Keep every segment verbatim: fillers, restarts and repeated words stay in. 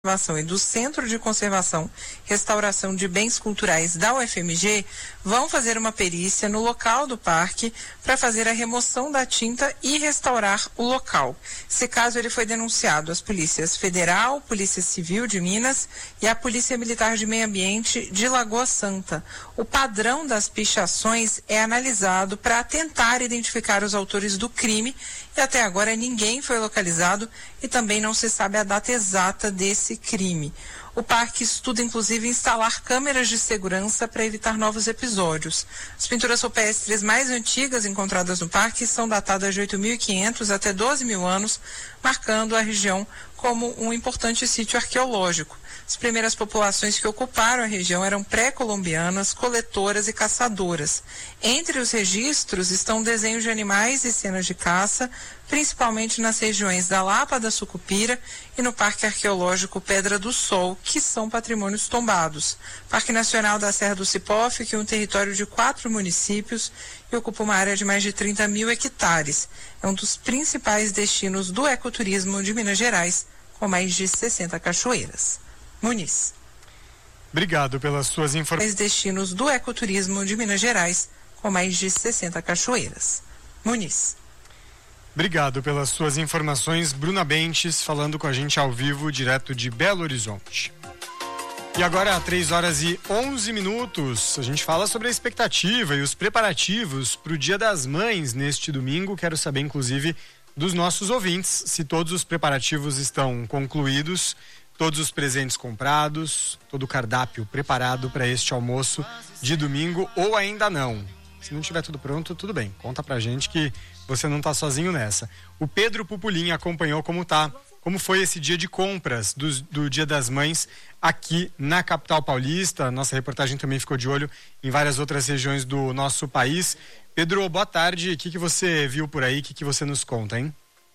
e do Centro de Conservação e Restauração de Bens Culturais da U F M G vão fazer uma perícia no local do parque para fazer a remoção da tinta e restaurar o local. Esse caso ele foi denunciado às polícias Federal, Polícia Civil de Minas e à Polícia Militar de Meio Ambiente de Lagoa Santa. O padrão das pichações é analisado para tentar identificar os autores do crime e até agora ninguém foi localizado e também não se sabe a data exata desse crime. O parque estuda inclusive instalar câmeras de segurança para evitar novos episódios. As pinturas rupestres mais antigas encontradas no parque são datadas de oito mil e quinhentos até doze mil anos, marcando a região como um importante sítio arqueológico. As primeiras populações que ocuparam a região eram pré-colombianas, coletoras e caçadoras. Entre os registros estão desenhos de animais e cenas de caça, principalmente nas regiões da Lapa da Sucupira e no Parque Arqueológico Pedra do Sol, que são patrimônios tombados. Parque Nacional da Serra do Cipó fica em um território de quatro municípios e ocupa uma área de mais de trinta mil hectares. É um dos principais destinos do ecoturismo de Minas Gerais, com mais de sessenta cachoeiras. Muniz. Obrigado pelas suas informações. Destinos do ecoturismo de Minas Gerais, com mais de sessenta cachoeiras. Muniz. Obrigado pelas suas informações, Bruna Bentes, falando com a gente ao vivo, direto de Belo Horizonte. E agora, às três horas e onze minutos, a gente fala sobre a expectativa e os preparativos para o Dia das Mães neste domingo. Quero saber, inclusive, dos nossos ouvintes, se todos os preparativos estão concluídos, todos os presentes comprados, todo o cardápio preparado para este almoço de domingo ou ainda não. Se não tiver tudo pronto, tudo bem. Conta pra gente que você não tá sozinho nessa. O Pedro Pupulim acompanhou como tá, como foi esse dia de compras do, do Dia das Mães aqui na capital paulista. Nossa reportagem também ficou de olho em várias outras regiões do nosso país. Pedro, boa tarde. O que, que você viu por aí? O que, que você nos conta, hein?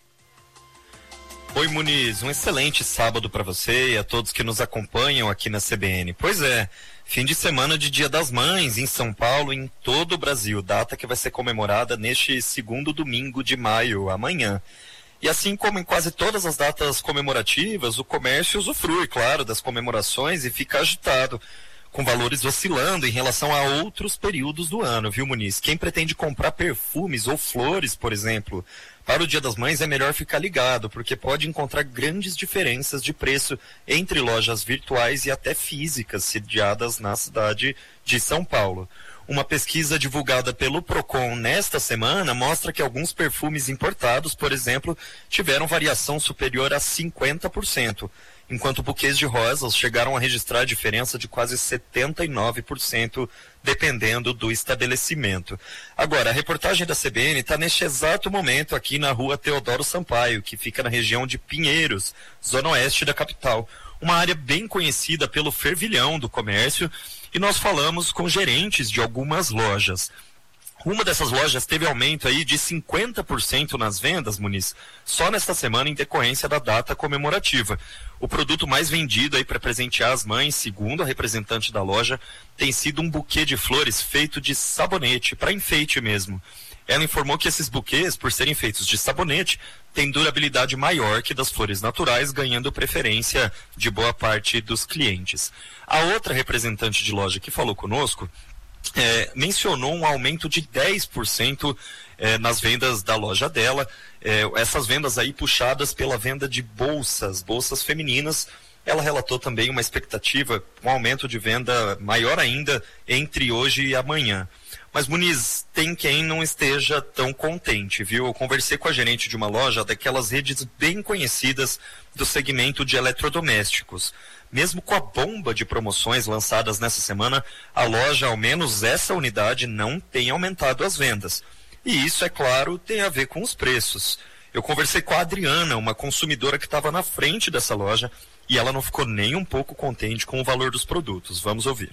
Oi, Muniz, um excelente sábado para você e a todos que nos acompanham aqui na C B N. Pois é, fim de semana de Dia das Mães em São Paulo e em todo o Brasil, data que vai ser comemorada neste segundo domingo de maio, amanhã. E assim como em quase todas as datas comemorativas, o comércio usufrui, claro, das comemorações e fica agitado, com valores oscilando em relação a outros períodos do ano, viu, Muniz? Quem pretende comprar perfumes ou flores, por exemplo, para o Dia das Mães é melhor ficar ligado, porque pode encontrar grandes diferenças de preço entre lojas virtuais e até físicas sediadas na cidade de São Paulo. Uma pesquisa divulgada pelo Procon nesta semana mostra que alguns perfumes importados, por exemplo, tiveram variação superior a cinquenta por cento, enquanto buquês de rosas chegaram a registrar diferença de quase setenta e nove por cento, dependendo do estabelecimento. Agora, a reportagem da C B N está neste exato momento aqui na rua Teodoro Sampaio, que fica na região de Pinheiros, zona oeste da capital, uma área bem conhecida pelo fervilhão do comércio, e nós falamos com gerentes de algumas lojas. Uma dessas lojas teve aumento aí de cinquenta por cento nas vendas, Muniz, só nesta semana em decorrência da data comemorativa. O produto mais vendido aí para presentear as mães, segundo a representante da loja, tem sido um buquê de flores feito de sabonete, para enfeite mesmo. Ela informou que esses buquês, por serem feitos de sabonete, têm durabilidade maior que das flores naturais, ganhando preferência de boa parte dos clientes. A outra representante de loja que falou conosco É, mencionou um aumento de dez por cento é, nas vendas da loja dela, é, essas vendas aí puxadas pela venda de bolsas, bolsas femininas. Ela relatou também uma expectativa, um aumento de venda maior ainda entre hoje e amanhã. Mas, Muniz, tem quem não esteja tão contente, viu? Eu conversei com a gerente de uma loja daquelas redes bem conhecidas do segmento de eletrodomésticos. Mesmo com a bomba de promoções lançadas nessa semana, a loja, ao menos essa unidade, não tem aumentado as vendas. E isso, é claro, tem a ver com os preços. Eu conversei com a Adriana, uma consumidora que estava na frente dessa loja, e ela não ficou nem um pouco contente com o valor dos produtos. Vamos ouvir.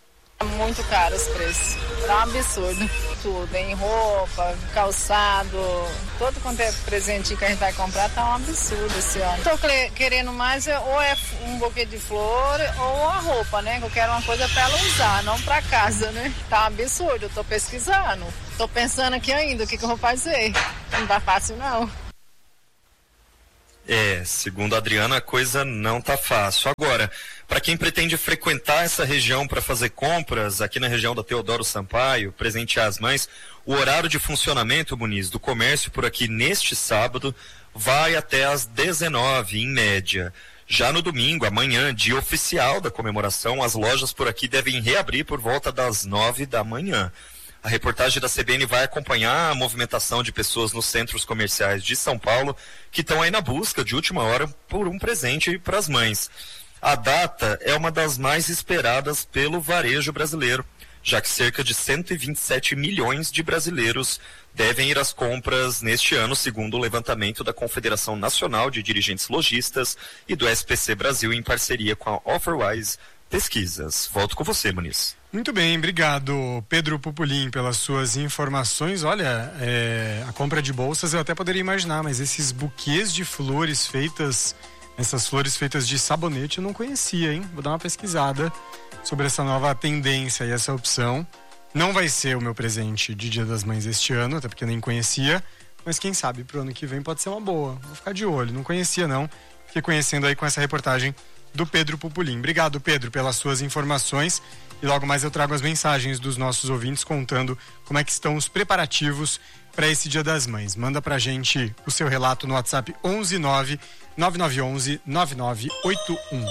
Muito caro os preços, tá um absurdo. Tudo, em roupa, calçado, todo quanto é presentinho que a gente vai comprar tá um absurdo esse ano. Tô querendo mais ou é um buquê de flor ou a roupa, né? Que eu quero uma coisa pra ela usar, não pra casa, né? Tá um absurdo, eu tô pesquisando. Tô pensando aqui ainda o que, que eu vou fazer. Não tá fácil não. É, segundo a Adriana, a coisa não tá fácil. Agora, para quem pretende frequentar essa região para fazer compras, aqui na região da Teodoro Sampaio, presentear as mães, o horário de funcionamento, Muniz, do comércio por aqui neste sábado vai até às dezenove, em média. Já no domingo, amanhã, dia oficial da comemoração, as lojas por aqui devem reabrir por volta das nove da manhã. A reportagem da C B N vai acompanhar a movimentação de pessoas nos centros comerciais de São Paulo que estão aí na busca de última hora por um presente para as mães. A data é uma das mais esperadas pelo varejo brasileiro, já que cerca de cento e vinte e sete milhões de brasileiros devem ir às compras neste ano, segundo o levantamento da Confederação Nacional de Dirigentes Lojistas e do S P C Brasil em parceria com a Offerwise Pesquisas. Volto com você, Muniz. Muito bem, obrigado, Pedro Pupulim, pelas suas informações. Olha, é, a compra de bolsas eu até poderia imaginar, mas esses buquês de flores feitas, essas flores feitas de sabonete eu não conhecia, hein? Vou dar uma pesquisada sobre essa nova tendência e essa opção. Não vai ser o meu presente de Dia das Mães este ano, até porque eu nem conhecia, mas quem sabe pro ano que vem pode ser uma boa. Vou ficar de olho, não conhecia não, fiquei conhecendo aí com essa reportagem do Pedro Pupulim. Obrigado, Pedro, pelas suas informações. E logo mais eu trago as mensagens dos nossos ouvintes contando como é que estão os preparativos para esse Dia das Mães. Manda pra gente o seu relato no WhatsApp onze nove nove nove um um nove nove oito um.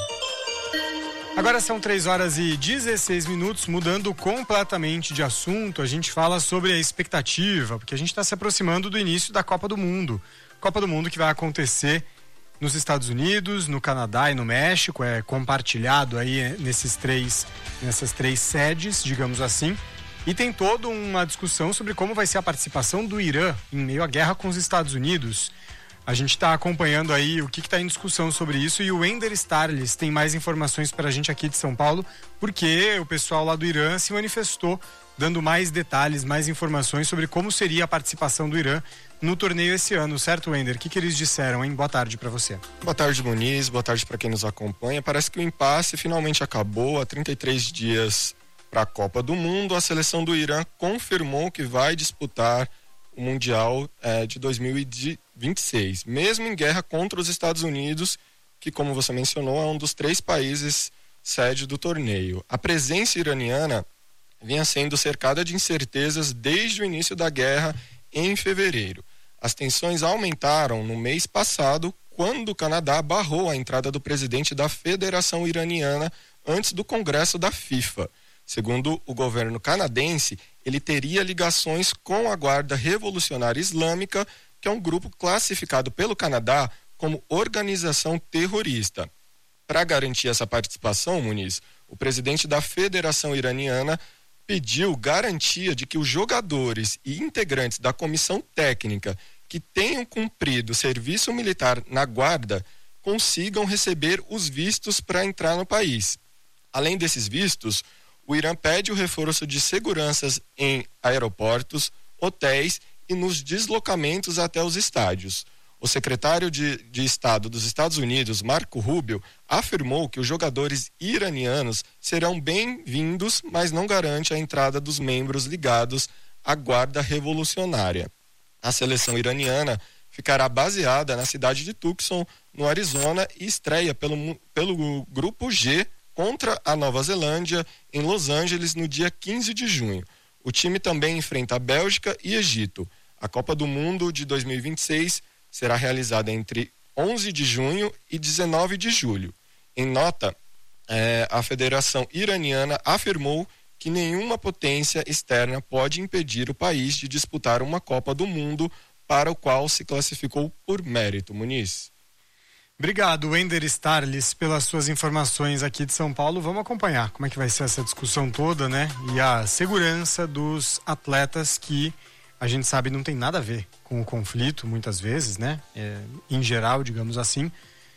Agora são três horas e dezesseis minutos, mudando completamente de assunto. A gente fala sobre a expectativa, porque a gente está se aproximando do início da Copa do Mundo. Copa do Mundo que vai acontecer nos Estados Unidos, no Canadá e no México, é compartilhado aí nesses três, nessas três sedes, digamos assim. E tem toda uma discussão sobre como vai ser a participação do Irã em meio à guerra com os Estados Unidos. A gente está acompanhando aí o que está em discussão sobre isso e o Wender Starles tem mais informações para a gente aqui de São Paulo, porque o pessoal lá do Irã se manifestou dando mais detalhes, mais informações sobre como seria a participação do Irã no torneio esse ano, certo, Wender? O que, que eles disseram, hein? Boa tarde para você. Boa tarde, Muniz. Boa tarde para quem nos acompanha. Parece que o impasse finalmente acabou. Há trinta e três dias para a Copa do Mundo, a seleção do Irã confirmou que vai disputar o Mundial é, de dois mil e vinte e seis, mesmo em guerra contra os Estados Unidos, que, como você mencionou, é um dos três países sede do torneio. A presença iraniana vinha sendo cercada de incertezas desde o início da guerra em fevereiro. As tensões aumentaram no mês passado, quando o Canadá barrou a entrada do presidente da Federação Iraniana antes do Congresso da FIFA. Segundo o governo canadense, ele teria ligações com a Guarda Revolucionária Islâmica, que é um grupo classificado pelo Canadá como organização terrorista. Para garantir essa participação, Muniz, o presidente da Federação Iraniana pediu garantia de que os jogadores e integrantes da comissão técnica que tenham cumprido serviço militar na guarda consigam receber os vistos para entrar no país. Além desses vistos, o Irã pede o reforço de seguranças em aeroportos, hotéis e nos deslocamentos até os estádios. O secretário de, de Estado dos Estados Unidos, Marco Rubio, afirmou que os jogadores iranianos serão bem-vindos, mas não garante a entrada dos membros ligados à Guarda Revolucionária. A seleção iraniana ficará baseada na cidade de Tucson, no Arizona, e estreia pelo, pelo Grupo G contra a Nova Zelândia, em Los Angeles, no dia quinze de junho. O time também enfrenta a Bélgica e Egito. A Copa do Mundo de dois mil e vinte e seis será realizada entre onze de junho e dezenove de julho. Em nota, eh, a Federação Iraniana afirmou que nenhuma potência externa pode impedir o país de disputar uma Copa do Mundo para o qual se classificou por mérito. Muniz. Obrigado, Wender Starles, pelas suas informações aqui de São Paulo. Vamos acompanhar como é que vai ser essa discussão toda, né? E a segurança dos atletas, que a gente sabe não tem nada a ver com o conflito, muitas vezes, né? É, em geral, digamos assim.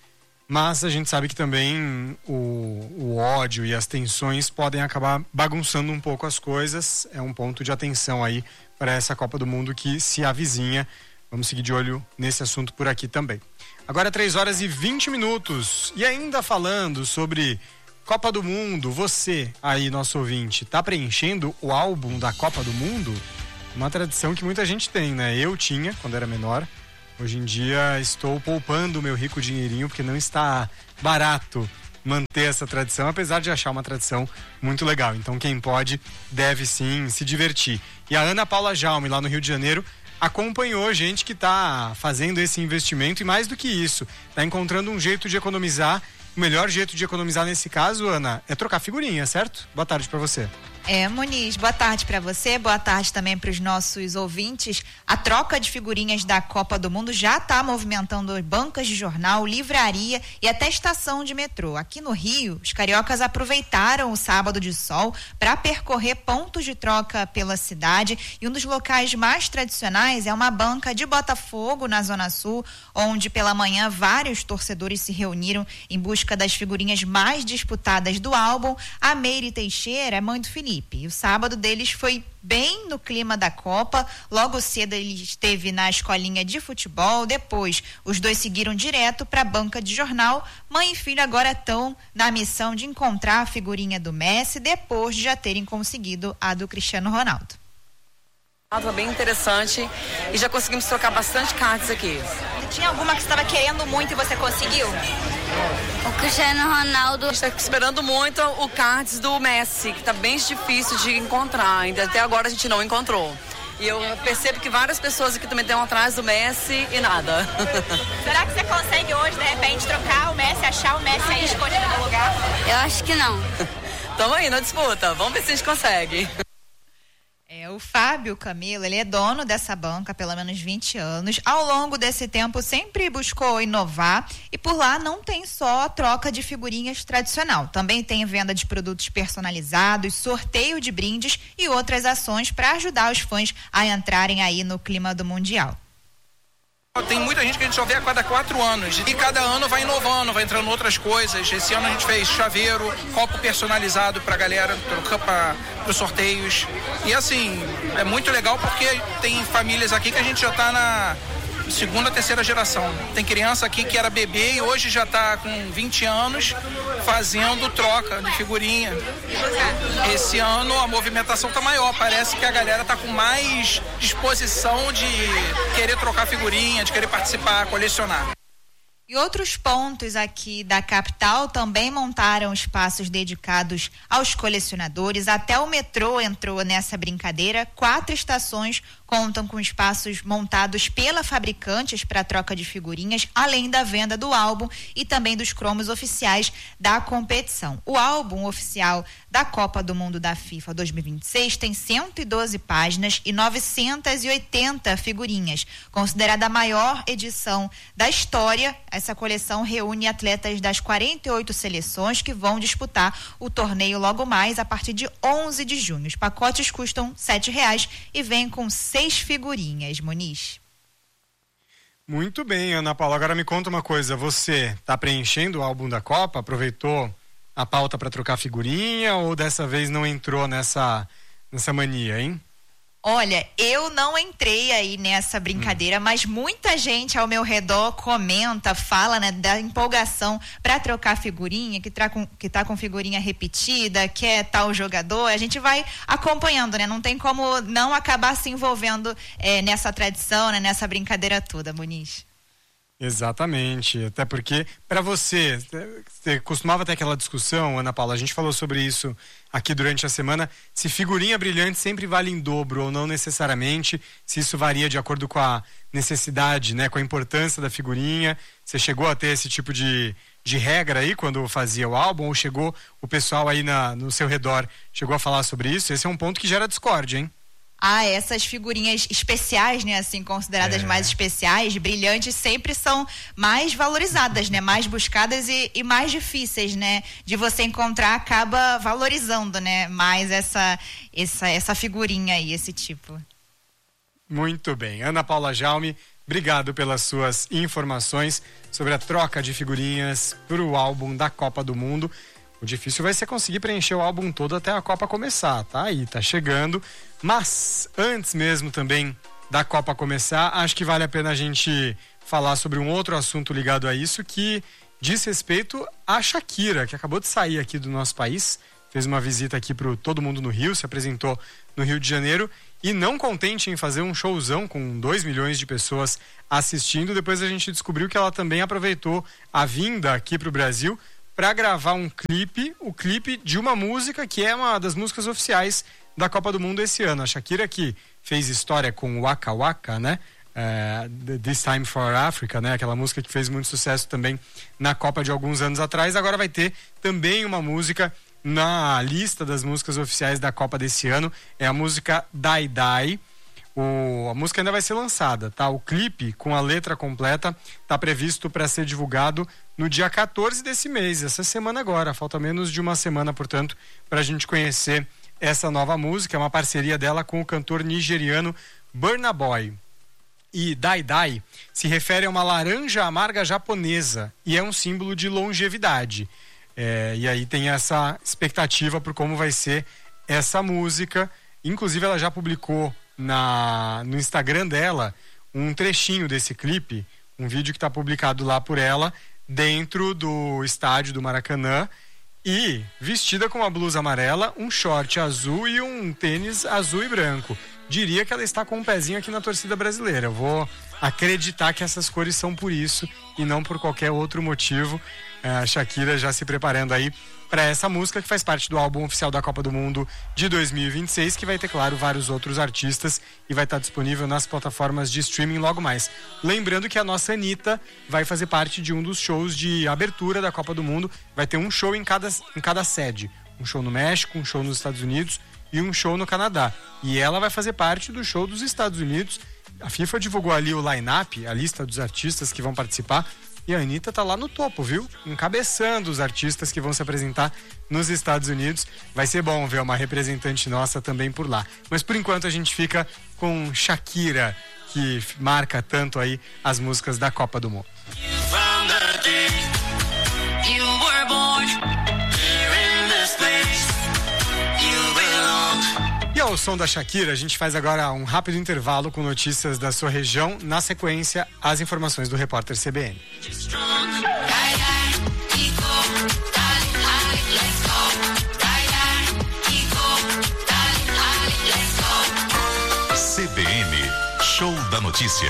Mas a gente sabe que também o, o ódio e as tensões podem acabar bagunçando um pouco as coisas. É um ponto de atenção aí para essa Copa do Mundo que se avizinha. Vamos seguir de olho nesse assunto por aqui também. Agora três horas e vinte minutos. E ainda falando sobre Copa do Mundo, você aí, nosso ouvinte, tá preenchendo o álbum da Copa do Mundo? Uma tradição que muita gente tem, né? Eu tinha, quando era menor, Hoje em dia estou poupando o meu rico dinheirinho porque não está barato manter essa tradição, apesar de achar uma tradição muito legal. Então quem pode deve sim se divertir. E a Ana Paula Jaume, lá no Rio de Janeiro, acompanhou gente que está fazendo esse investimento e mais do que isso, está encontrando um jeito de economizar. O melhor jeito de economizar nesse caso, Ana, é trocar figurinha, certo? Boa tarde para você. É, Muniz, boa tarde para você, boa tarde também para os nossos ouvintes. A troca de figurinhas da Copa do Mundo já está movimentando bancas de jornal, livraria e até estação de metrô. Aqui no Rio, os cariocas aproveitaram o sábado de sol para percorrer pontos de troca pela cidade e um dos locais mais tradicionais é uma banca de Botafogo, na Zona Sul, onde pela manhã vários torcedores se reuniram em busca das figurinhas mais disputadas do álbum. A Meire Teixeira é mãe do Felipe. E o sábado deles foi bem no clima da Copa. Logo cedo ele esteve na escolinha de futebol. Depois, os dois seguiram direto para a banca de jornal. Mãe e filho agora estão na missão de encontrar a figurinha do Messi, depois de já terem conseguido a do Cristiano Ronaldo. Foi bem interessante e já conseguimos trocar bastante cartas aqui. Tinha alguma que você estava querendo muito e você conseguiu? O Cristiano Ronaldo. A gente está esperando muito o cards do Messi, que está bem difícil de encontrar. Ainda até agora a gente não encontrou. E eu percebo que várias pessoas aqui também estão atrás do Messi e nada. Será que você consegue hoje, de repente, trocar o Messi, achar o Messi aí escondido no lugar? Eu acho que não. Estamos aí na disputa. Vamos ver se a gente consegue. É, o Fábio Camilo, ele é dono dessa banca há pelo menos vinte anos. Ao longo desse tempo sempre buscou inovar e por lá não tem só a troca de figurinhas tradicional. Também tem venda de produtos personalizados, sorteio de brindes e outras ações para ajudar os fãs a entrarem aí no clima do Mundial. Tem muita gente que a gente só vê a cada quatro anos e cada ano vai inovando, vai entrando outras coisas. Esse ano a gente fez chaveiro, copo personalizado pra galera, trocar para os sorteios. E assim, é muito legal porque tem famílias aqui que a gente já tá na segunda, terceira geração. Tem criança aqui que era bebê e hoje já tá com vinte anos fazendo troca de figurinha. Esse ano a movimentação tá maior, parece que a galera tá com mais disposição de querer trocar figurinha, de querer participar, colecionar. E outros pontos aqui da capital também montaram espaços dedicados aos colecionadores. Até o metrô entrou nessa brincadeira. Quatro estações contam com espaços montados pela fabricantes para troca de figurinhas, além da venda do álbum e também dos cromos oficiais da competição. O álbum oficial da Copa do Mundo da FIFA dois mil e vinte e seis tem cento e doze páginas e novecentas e oitenta figurinhas. Considerada a maior edição da história, essa coleção reúne atletas das quarenta e oito seleções que vão disputar o torneio logo mais a partir de onze de junho. Os pacotes custam sete reais e vêm com seis figurinhas, Muniz. Muito bem, Ana Paula. Agora me conta uma coisa. Você está preenchendo o álbum da Copa? Aproveitou a pauta para trocar figurinha ou dessa vez não entrou nessa, nessa mania, hein? Olha, eu não entrei aí nessa brincadeira, hum. mas muita gente ao meu redor comenta, fala, né, da empolgação para trocar figurinha, que, tá com, que tá com figurinha repetida, que é tal jogador. A gente vai acompanhando, né? Não tem como não acabar se envolvendo é, nessa tradição, né, nessa brincadeira toda, Muniz. Exatamente, até porque para você, você costumava ter aquela discussão, Ana Paula, a gente falou sobre isso aqui durante a semana, se figurinha brilhante sempre vale em dobro ou não necessariamente, se isso varia de acordo com a necessidade, né, com a importância da figurinha. Você chegou a ter esse tipo de, de regra aí quando fazia o álbum, ou chegou o pessoal aí na, no seu redor, chegou a falar sobre isso? Esse é um ponto que gera discórdia, hein? Ah, essas figurinhas especiais, né, assim, consideradas é. mais especiais, brilhantes, sempre são mais valorizadas, né, mais buscadas e, e mais difíceis, né, de você encontrar, acaba valorizando, né, mais essa, essa, essa figurinha aí, esse tipo. Muito bem. Ana Paula Jaume, obrigado pelas suas informações sobre a troca de figurinhas para o álbum da Copa do Mundo. O difícil vai ser conseguir preencher o álbum todo até a Copa começar, tá aí, tá chegando. Mas, antes mesmo também da Copa começar, acho que vale a pena a gente falar sobre um outro assunto ligado a isso, que diz respeito à Shakira, que acabou de sair aqui do nosso país, fez uma visita aqui pro Todo Mundo no Rio, se apresentou no Rio de Janeiro, E não contente em fazer um showzão com dois milhões de pessoas assistindo, depois a gente descobriu que ela também aproveitou a vinda aqui para o Brasil para gravar um clipe, o clipe de uma música que é uma das músicas oficiais da Copa do Mundo esse ano. A Shakira, que fez história com Waka Waka, né? Uh, This Time for Africa, né? Aquela música que fez muito sucesso também na Copa de alguns anos atrás. Agora vai ter também uma música na lista das músicas oficiais da Copa desse ano. É a música Die Die. O, a música ainda vai ser lançada, tá? O clipe com a letra completa está previsto para ser divulgado no dia quatorze desse mês, essa semana agora. Falta menos de uma semana, portanto, para a gente conhecer essa nova música. É uma parceria dela com o cantor nigeriano Burna Boy. E Die Die se refere a uma laranja amarga japonesa e é um símbolo de longevidade. É, e aí tem essa expectativa por como vai ser essa música. Inclusive ela já publicou na, no Instagram dela um trechinho desse clipe, um vídeo que está publicado lá por ela, dentro do estádio do Maracanã, e vestida com uma blusa amarela, um short azul e um tênis azul e branco. Diria que ela está com um pezinho aqui na torcida brasileira. Eu vou acreditar que essas cores são por isso e não por qualquer outro motivo. A Shakira já se preparando aí para essa música que faz parte do álbum oficial da Copa do Mundo de dois mil e vinte e seis, que vai ter, claro, vários outros artistas e vai estar disponível nas plataformas de streaming logo mais. Lembrando que a nossa Anitta vai fazer parte de um dos shows de abertura da Copa do Mundo. Vai ter um show em cada, em cada sede. Um show no México, um show nos Estados Unidos e um show no Canadá. E ela vai fazer parte do show dos Estados Unidos. A FIFA divulgou ali o line-up, a lista dos artistas que vão participar. E a Anitta tá lá no topo, viu? Encabeçando os artistas que vão se apresentar nos Estados Unidos. Vai ser bom ver uma representante nossa também por lá. Mas por enquanto a gente fica com Shakira, que marca tanto aí as músicas da Copa do Mundo. E ao som da Shakira, a gente faz agora um rápido intervalo com notícias da sua região. Na sequência, as informações do repórter C B N. C B N, Show da Notícia.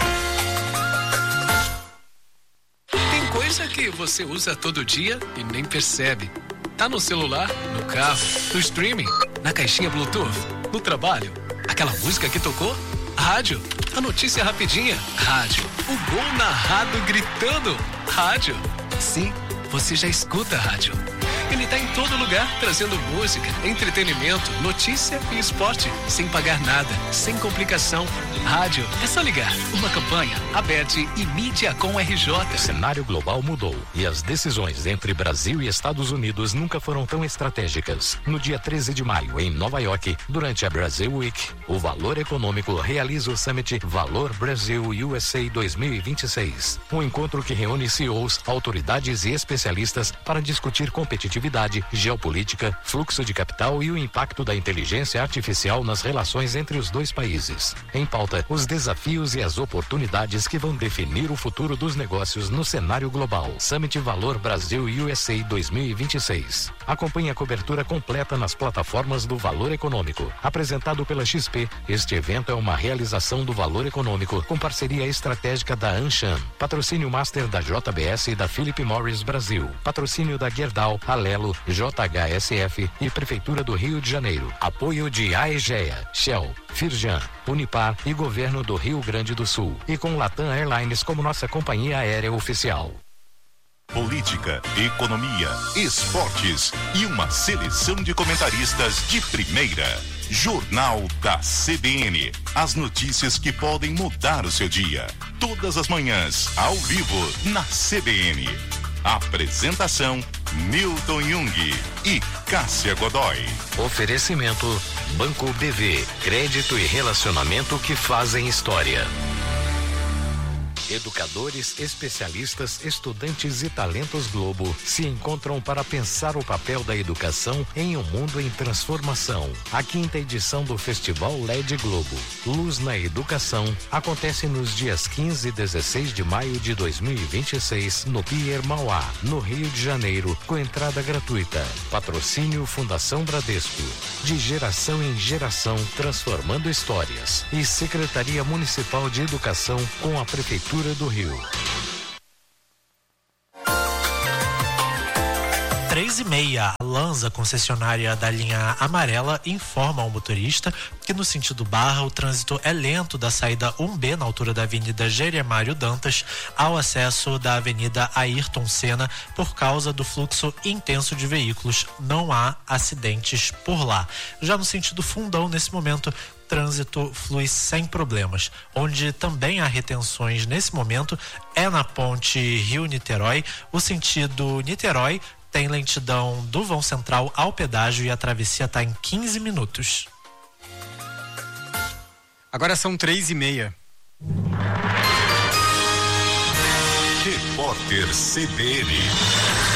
Tem coisa que você usa todo dia e nem percebe. Tá no celular, no carro, no streaming, na caixinha Bluetooth, no trabalho. Aquela música que tocou? Rádio. A notícia rapidinha? Rádio. O gol narrado gritando? Rádio. Sim, você já escuta a rádio. Ele tá em todo lugar, trazendo música, entretenimento, notícia e esporte, sem pagar nada, sem complicação. Rádio, é só ligar. Uma campanha, A B E T e Mídia com R J. O cenário global mudou e as decisões entre Brasil e Estados Unidos nunca foram tão estratégicas. No dia treze de maio, em Nova York, durante a Brasil Week, o Valor Econômico realiza o Summit Valor Brasil U S A dois mil e vinte e seis. Um encontro que reúne C E Os, autoridades e especialistas para discutir competitividade, geopolítica, fluxo de capital e o impacto da inteligência artificial nas relações entre os dois países. Em pauta, os desafios e as oportunidades que vão definir o futuro dos negócios no cenário global. Summit Valor Brasil U S A dois mil e vinte e seis. Acompanhe a cobertura completa nas plataformas do Valor Econômico. Apresentado pela X P, este evento é uma realização do Valor Econômico com parceria estratégica da Anshan. Patrocínio Master da J B S e da Philip Morris Brasil. Patrocínio da Gerdau, Alelo, J H S F e Prefeitura do Rio de Janeiro. Apoio de Aegea, Shell, Firjan, Unipar e Governo do Rio Grande do Sul. E com Latam Airlines como nossa companhia aérea oficial. Política, economia, esportes e uma seleção de comentaristas de primeira. Jornal da C B N. As notícias que podem mudar o seu dia. Todas as manhãs, ao vivo, na C B N. Apresentação Milton Jung e Cássia Godoy. Oferecimento Banco B V, crédito e relacionamento que fazem história. Educadores, especialistas, estudantes e talentos Globo se encontram para pensar o papel da educação em um mundo em transformação. A quinta edição do Festival L E D Globo, Luz na Educação, acontece nos dias quinze e dezesseis de maio de dois mil e vinte e seis no Pier Mauá, no Rio de Janeiro, com entrada gratuita. Patrocínio Fundação Bradesco. De geração em geração, transformando histórias. E Secretaria Municipal de Educação com a Prefeitura do Rio. Três e meia, a Lanza, concessionária da linha amarela, informa ao motorista que no sentido Barra o trânsito é lento da saída um B na altura da Avenida Jeremário Dantas ao acesso da Avenida Ayrton Senna por causa do fluxo intenso de veículos. Não há acidentes por lá. Já no sentido Fundão, nesse momento, trânsito flui sem problemas. Onde também há retenções nesse momento é na ponte Rio-Niterói. O sentido Niterói tem lentidão do vão central ao pedágio e a travessia está em quinze minutos. Agora são três e meia. Repórter C B N.